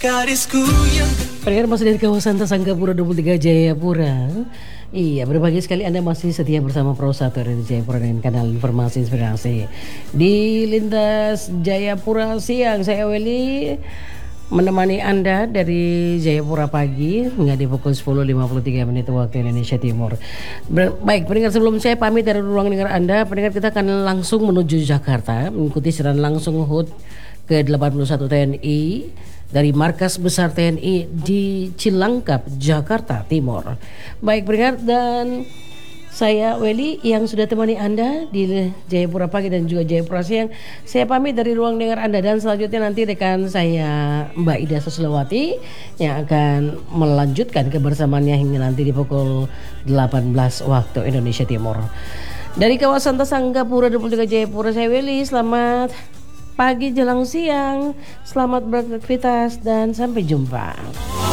Gadisku yang Pendengar masih dari kawasan Sanggapura 23 Jayapura. Iya, berbahagia sekali Anda masih setia bersama Pro 1 dari Jayapura dengan kanal informasi inspirasi. Di lintas Jayapura siang, saya Weli menemani Anda dari Jayapura pagi hingga di pukul 10.53 menit waktu Indonesia Timur. Baik, pendengar, sebelum saya pamit dari ruang dengar Anda, pendengar, kita akan langsung menuju Jakarta mengikuti siaran langsung HUT ke-81 TNI dari Markas Besar TNI di Cilangkap, Jakarta Timur. Baik, pendengar, dan saya Weli yang sudah temani Anda di Jayapura pagi dan juga Jayapura siang. Saya pamit dari ruang dengar Anda, dan selanjutnya nanti rekan saya Mbak Ida Suslawati yang akan melanjutkan kebersamaannya hingga nanti di pukul 18 waktu Indonesia Timur. Dari kawasan Sanggapura 23 Jayapura, saya Weli, selamat pagi jelang siang, selamat beraktivitas dan sampai jumpa.